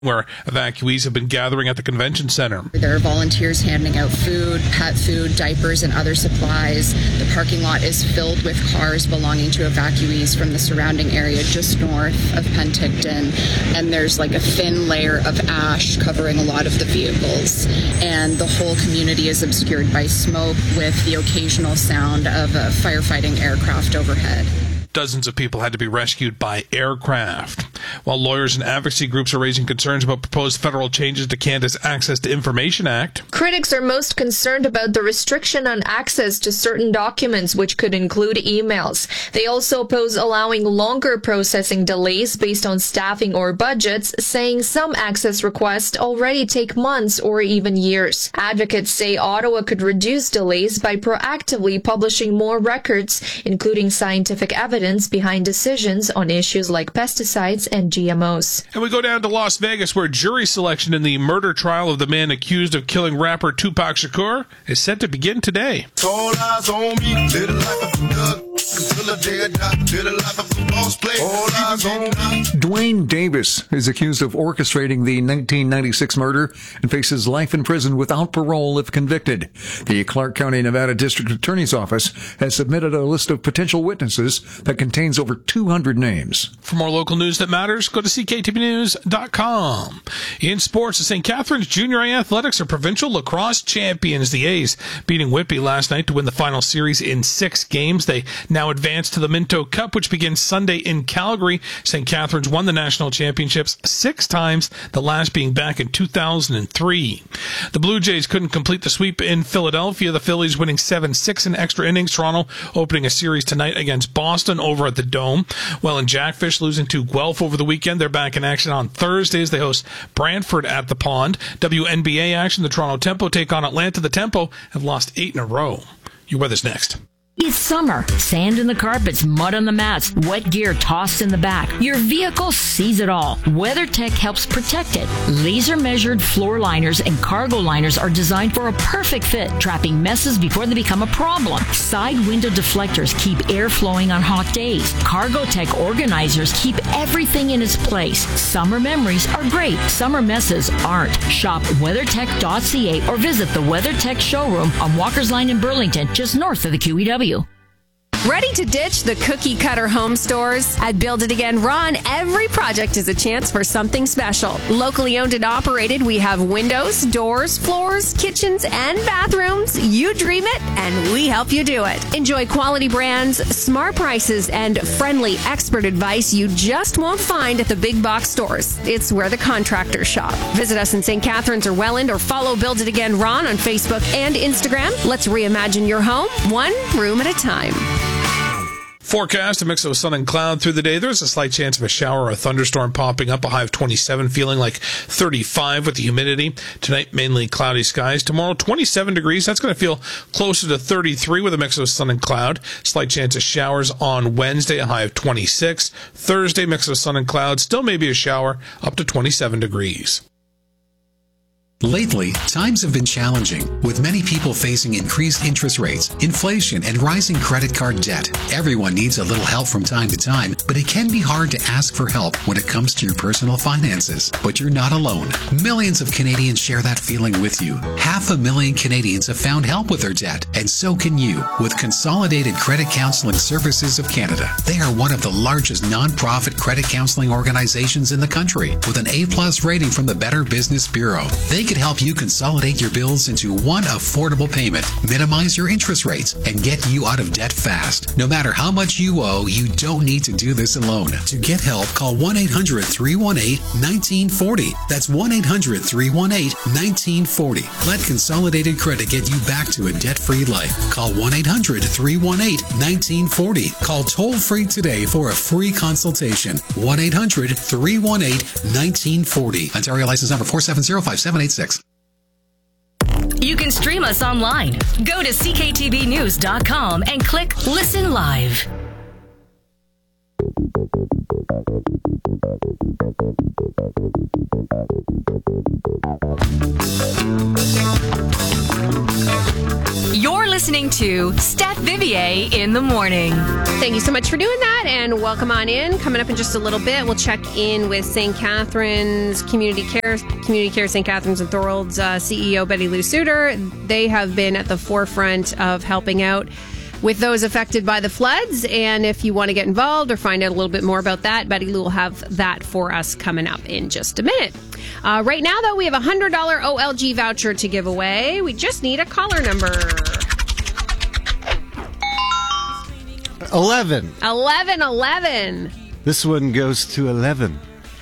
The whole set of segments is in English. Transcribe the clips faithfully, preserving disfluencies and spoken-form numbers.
where evacuees have been gathering at the convention center. There are volunteers handing out food, pet food, diapers, and other supplies. The parking lot is filled with cars belonging to evacuees from the surrounding area just north of Penticton. And there's like a thin layer of ash covering a lot of the vehicles. And the whole community is obscured by smoke with the occasional sound of a firefighting aircraft overhead. Dozens of people had to be rescued by aircraft. While lawyers and advocacy groups are raising concerns about proposed federal changes to Canada's Access to Information Act, critics are most concerned about the restriction on access to certain documents, which could include emails. They also oppose allowing longer processing delays based on staffing or budgets, saying some access requests already take months or even years. Advocates say Ottawa could reduce delays by proactively publishing more records, including scientific evidence behind decisions on issues like pesticides and G M Os. And we go down to Las Vegas, where jury selection in the murder trial of the man accused of killing rapper Tupac Shakur is set to begin today. All eyes on me, little like a duck, until the day I die, little like a football player. All eyes on me. Duane Davis is accused of orchestrating the nineteen ninety-six murder and faces life in prison without parole if convicted. The Clark County, Nevada District Attorney's Office has submitted a list of potential witnesses that contains over two hundred names. For more local news that matters, go to c k t v news dot com. In sports, the Saint Catharines Junior A Athletics are provincial lacrosse champions. The A's beating Whitby last night to win the final series in six games. They now advance to the Minto Cup, which begins Sunday in Calgary. Saint Catharines won the national championships six times, the last being back in two thousand three. The Blue Jays couldn't complete the sweep in Philadelphia. The Phillies winning seven six in extra innings. Toronto opening a series tonight against Boston over at the Dome. Well, in Jackfish losing to Guelph over the weekend. They're back in action on Thursday as they host Brantford at the Pond. W N B A action, the Toronto Tempo take on Atlanta. The Tempo have lost eight in a row. Your weather's next. It's summer. Sand in the carpets, mud on the mats, wet gear tossed in the back. Your vehicle sees it all. WeatherTech helps protect it. Laser-measured floor liners and cargo liners are designed for a perfect fit, trapping messes before they become a problem. Side window deflectors keep air flowing on hot days. CargoTech organizers keep everything in its place. Summer memories are great. Summer messes aren't. Shop weathertech dot c a or visit the WeatherTech showroom on Walker's Line in Burlington, just north of the Q E W. Ready to ditch the cookie cutter home stores? At Build It Again Ron, every project is a chance for something special. Locally owned and operated, we have windows, doors, floors, kitchens, and bathrooms. You dream it, and we help you do it. Enjoy quality brands, smart prices, and friendly expert advice you just won't find at the big box stores. It's where the contractors shop. Visit us in Saint Catharines or Welland, or follow Build It Again Ron on Facebook and Instagram. Let's reimagine your home, one room at a time. Forecast, a mix of sun and cloud through the day. There's a slight chance of a shower or a thunderstorm popping up, a high of twenty-seven, feeling like thirty-five with the humidity. Tonight, mainly cloudy skies. Tomorrow, twenty-seven degrees. That's going to feel closer to thirty-three with a mix of sun and cloud. Slight chance of showers on Wednesday, a high of twenty-six. Thursday, mix of sun and cloud. Still maybe a shower, up to twenty-seven degrees. Lately, times have been challenging, with many people facing increased interest rates, inflation, and rising credit card debt. Everyone needs a little help from time to time, but it can be hard to ask for help when it comes to your personal finances. But you're not alone. Millions of Canadians share that feeling with you. Half a million Canadians have found help with their debt, and so can you, with Consolidated Credit Counseling Services of Canada. They are one of the largest non-profit credit counseling organizations in the country, with an A plus rating from the Better Business Bureau. They could help you consolidate your bills into one affordable payment, minimize your interest rates, and get you out of debt fast. No matter how much you owe, you don't need to do this alone. To get help, call one eight hundred, three one eight, one nine four zero. That's one eight hundred, three one eight, one nine four zero. Let Consolidated Credit get you back to a debt-free life. Call one eight hundred, three one eight, one nine four zero. Call toll-free today for a free consultation. one eight hundred, three one eight, one nine four zero. Ontario license number four seven zero, five seven eight six. You can stream us online. Go to c k t v news dot com and click Listen Live. You're listening listening to Steph Vivier in the morning. Thank you so much for doing that, and welcome on in. Coming up in just a little bit, we'll check in with Saint Catharines Community Care, Community Care Saint Catharines and Thorold's uh, C E O, Betty Lou Suter. They have been at the forefront of helping out with those affected by the floods. And if you want to get involved or find out a little bit more about that, Betty Lou will have that for us coming up in just a minute. Uh, right now, though, we have a one hundred dollars O L G voucher to give away. We just need a caller number. eleven. eleven eleven. This one goes to eleven.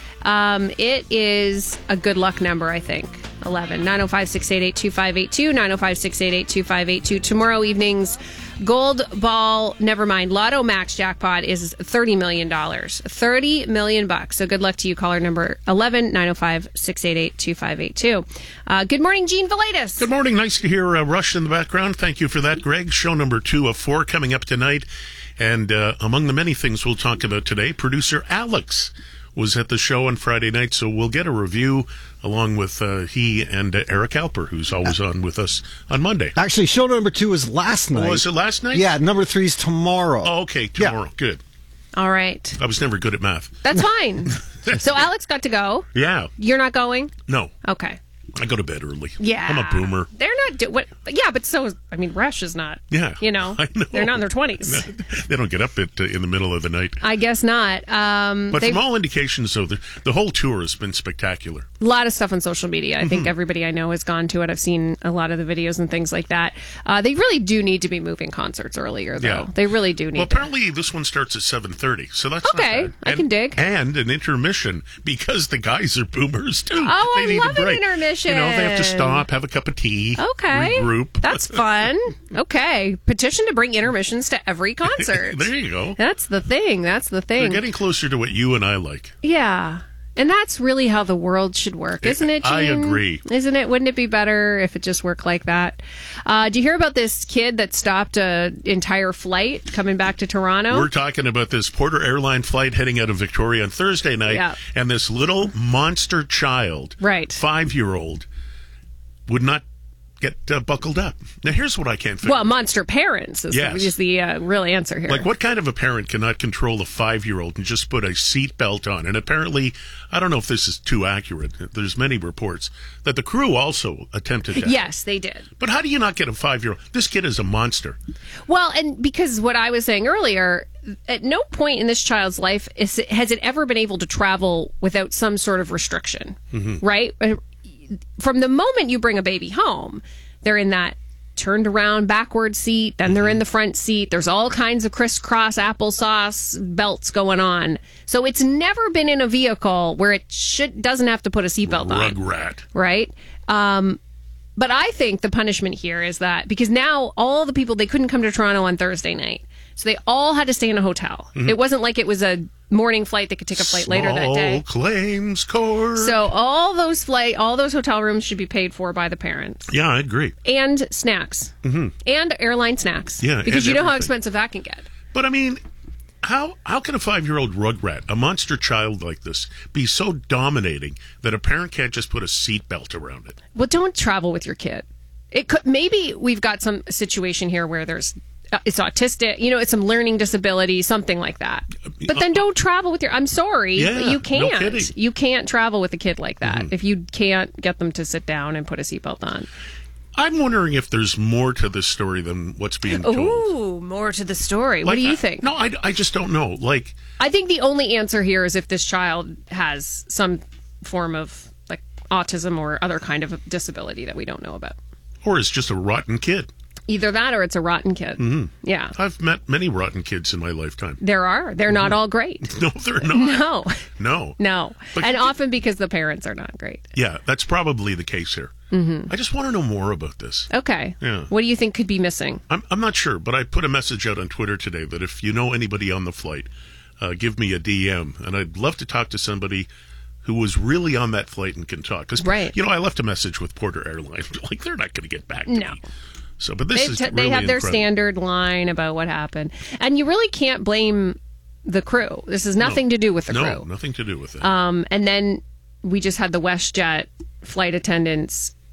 Um, it is a good luck number, I think. eleven. nine oh five, six eight eight, two five eight two. nine oh five, six eight eight, two five eight two. Tomorrow evening's Gold Ball, never mind, Lotto Max jackpot is thirty million dollars. thirty million bucks. So good luck to you, caller number eleven, nine oh five, six eight eight, two five eight two. Uh, good morning, Gene Villegas. Good morning. Nice to hear uh, Rush in the background. Thank you for that, Greg. Show number two of four coming up tonight. And uh, among the many things we'll talk about today, producer Alex was at the show on Friday night, so we'll get a review along with uh, he and uh, Eric Alper, who's always on with us on Monday. Actually, show number two was last night. Oh, was it last night? Yeah, number three's tomorrow. Oh, okay, tomorrow. Yeah. Good. All right. I was never good at math. That's fine. So Alex got to go. Yeah. You're not going? No. Okay. I go to bed early. Yeah. I'm a boomer. They're not do- what yeah, but so I mean Rush is not. Yeah. You know. I know. They're not in their twenties. They don't get up at, uh, in the middle of the night. I guess not. Um But from all indications though, the, the whole tour has been spectacular. A lot of stuff on social media. I mm-hmm. think everybody I know has gone to it. I've seen a lot of the videos and things like that. Uh, they really do need to be moving concerts earlier though. Yeah. They really do need Well, to. apparently this one starts at seven thirty. So that's okay. Not bad. I and, can dig. And an intermission because the guys are boomers too. Oh, they I need love a break. an intermission. You know, they have to stop, have a cup of tea, okay, regroup. That's fun. Okay, petition to bring intermissions to every concert. There you go. That's the thing. That's the thing. They're getting closer to what you and I like. Yeah. And that's really how the world should work, isn't it, Gene? I agree. Isn't it? Wouldn't it be better if it just worked like that? Uh, do you hear about this kid that stopped an entire flight coming back to Toronto? We're talking about this Porter Airline flight heading out of Victoria on Thursday night, yeah. and this little monster child, right, five-year-old, would not get uh, buckled up. Now, here's what I can't figure. Well, monster parents is yes. the, is the uh, real answer here. Like, what kind of a parent cannot control a five-year-old and just put a seat belt on? And apparently, I don't know if this is too accurate. There's many reports that the crew also attempted that. Yes, they did. But how do you not get a five-year-old? This kid is a monster. Well, and because what I was saying earlier, at no point in this child's life is it, has it ever been able to travel without some sort of restriction, mm-hmm. right? From the moment you bring a baby home, they're in that turned around backward seat, then they're in the front seat. There's all kinds of crisscross applesauce belts going on. So it's never been in a vehicle where it should doesn't have to put a seatbelt on. Rugrat. Right? Um, but I think the punishment here is that because now all the people, they couldn't come to Toronto on Thursday night. So they all had to stay in a hotel. Mm-hmm. It wasn't like it was a morning flight. They could take a flight Small later that day. Claims Court. So all those flight, all those hotel rooms should be paid for by the parents. Yeah, I agree. And snacks. Mm-hmm. And airline snacks. Yeah, because you know everything. how expensive that can get. But I mean, how how can a five-year-old rugrat, a monster child like this, be so dominating that a parent can't just put a seatbelt around it? Well, don't travel with your kid. It could maybe we've got some situation here where there's. Uh, it's autistic, you know, it's some learning disability, something like that. But then don't travel with your, I'm sorry, yeah, but you can't. No kidding. You can't travel with a kid like that Mm-hmm. if you can't get them to sit down and put a seatbelt on. I'm wondering if there's more to this story than what's being told. Ooh, more to the story. Like, what do you I, think? No, I, I just don't know. Like, I think the only answer here is if this child has some form of like autism or other kind of disability that we don't know about. Or is just a rotten kid. Either that or it's a rotten kid. Mm-hmm. Yeah. I've met many rotten kids in my lifetime. There are. They're mm-hmm. not all great. No, they're not. No. No. No. But and often because the parents are not great. Yeah, that's probably the case here. Mm-hmm. I just want to know more about this. Okay. Yeah. What do you think could be missing? I'm, I'm not sure, but I put a message out on Twitter today that if you know anybody on the flight, uh, give me a D M. And I'd love to talk to somebody who was really on that flight and can talk. Because, right. you know, I left a message with Porter Airlines. Like, they're not going to get back to no. me. So, but this They've is t- really They have their incredible. standard line about what happened. And you really can't blame the crew. This has nothing no. to do with the no, crew. No, nothing to do with it. Um, and then we just had the WestJet flight attendants,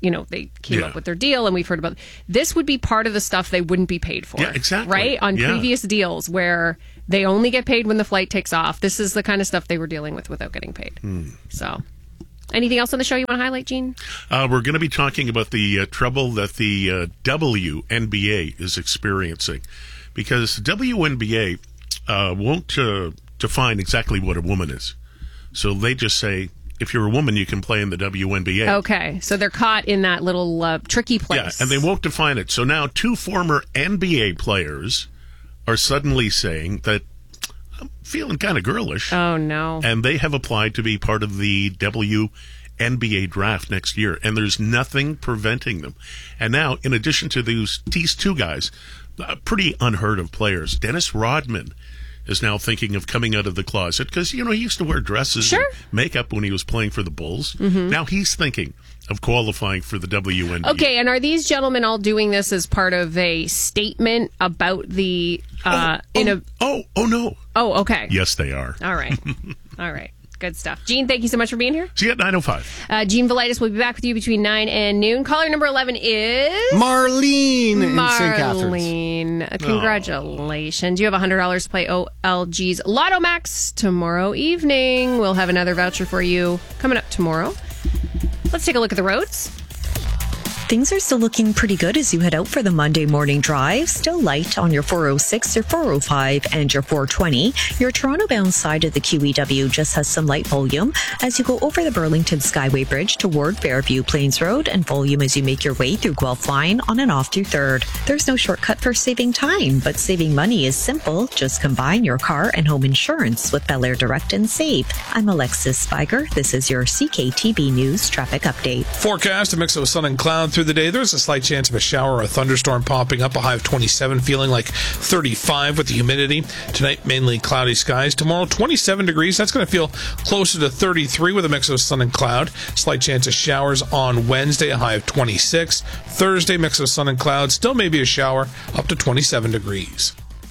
you know, they came Yeah. up with their deal and we've heard about this would be part of the stuff they wouldn't be paid for. Yeah, exactly. Right? On Yeah. previous deals where they only get paid when the flight takes off. This is the kind of stuff they were dealing with without getting paid. Hmm. So, anything else on the show you want to highlight, Gene? Uh, we're going to be talking about the uh, trouble that the uh, W N B A is experiencing, because W N B A uh, won't uh, define exactly what a woman is. So they just say, if you're a woman, you can play in the W N B A. Okay, so they're caught in that little uh, tricky place. Yeah, and they won't define it. So now two former N B A players are suddenly saying that I'm feeling kind of girlish. Oh, no. And they have applied to be part of the W N B A draft next year, and there's nothing preventing them. And now, in addition to these, these two guys, uh, pretty unheard of players, Dennis Rodman is now thinking of coming out of the closet because, you know, he used to wear dresses Sure. and makeup when he was playing for the Bulls. Mhm. Now he's thinking of qualifying for the W N B A. Okay, and are these gentlemen all doing this as part of a statement about the uh, oh, in a? Oh, oh no. Oh, okay. Yes, they are. All right, all right. Good stuff. Gene, thank you so much for being here. See you at nine oh five. Uh, Gene Velitis will be back with you between nine and noon. Caller number eleven is... Marlene in Saint Catharines. Marlene. Congratulations. You have one hundred dollars to play O L G's Lotto Max tomorrow evening. We'll have another voucher for you coming up tomorrow. Let's take a look at the roads. Things are still looking pretty good as you head out for the Monday morning drive. Still light on your four oh six, your four oh five, and your four twenty. Your Toronto-bound side of the Q E W just has some light volume as you go over the Burlington Skyway Bridge toward Fairview Plains Road, and volume as you make your way through Guelph Line on and off through third. There's no shortcut for saving time, but saving money is simple. Just combine your car and home insurance with Bel Air Direct and Save. I'm Alexis Spiger. This is your C K T B News traffic update. Forecast, a mix of sun and cloud through the day. There's a slight chance of a shower or a thunderstorm popping up, a high of twenty-seven, feeling like thirty-five with the humidity. Tonight, mainly cloudy skies. Tomorrow, twenty-seven degrees. That's going to feel closer to thirty-three with a mix of sun and cloud. Slight chance of showers on Wednesday, a high of twenty-six. Thursday, mix of sun and cloud. Still maybe a shower, up to twenty-seven degrees.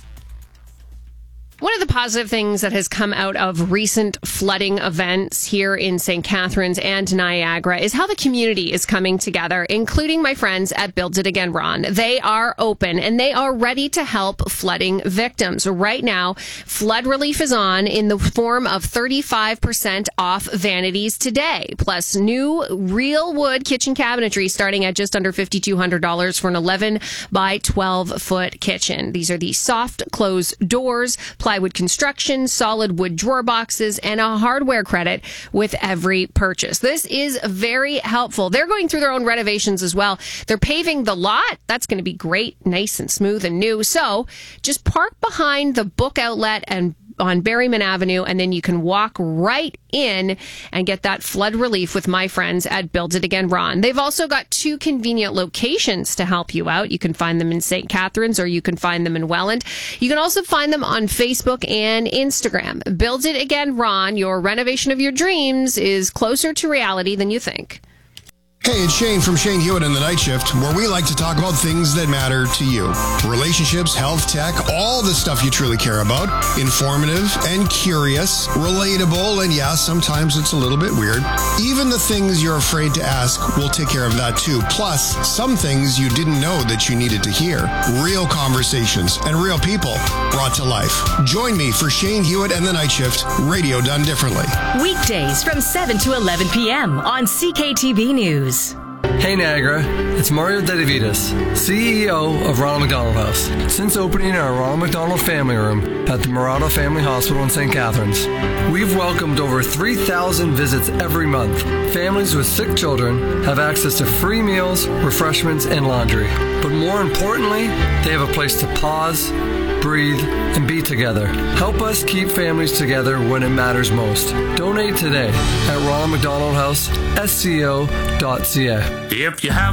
One of the positive things that has come out of recent flooding events here in Saint Catharines and Niagara is how the community is coming together, including my friends at Build It Again Ron. They are open and they are ready to help flooding victims. Right now, flood relief is on in the form of thirty-five percent off vanities today, plus new real wood kitchen cabinetry starting at just under five thousand two hundred dollars for an eleven by twelve foot kitchen. These are the soft close doors, plywood construction, solid wood drawer boxes, and a hardware credit with every purchase. This is very helpful. They're going through their own renovations as well. They're paving the lot. That's going to be great, nice and smooth and new. So just park behind the book outlet and on Berryman Avenue, and then you can walk right in and get that flood relief with my friends at Build It Again Ron. They've also got two convenient locations to help you out. You can find them in Saint Catharines or you can find them in Welland. You can also find them on Facebook and Instagram. Build It Again Ron, your renovation of your dreams is closer to reality than you think. Hey, it's Shane from Shane Hewitt and the Night Shift, where we like to talk about things that matter to you. Relationships, health, tech, all the stuff you truly care about. Informative and curious, relatable, and yeah, sometimes it's a little bit weird. Even the things you're afraid to ask, we'll take care of that too. Plus, some things you didn't know that you needed to hear. Real conversations and real people brought to life. Join me for Shane Hewitt and the Night Shift, radio done differently. Weekdays from seven to eleven p.m. on C K T B News. Hey Niagara, it's Mario Dedivitas, C E O of Ronald McDonald House. Since opening our Ronald McDonald Family Room at the Murata Family Hospital in Saint Catharines, we've welcomed over three thousand visits every month. Families with sick children have access to free meals, refreshments, and laundry. But more importantly, they have a place to pause, breathe, and be together. Help us keep families together when it matters most. Donate today at Ronald McDonald House, S C O dot C A. If you have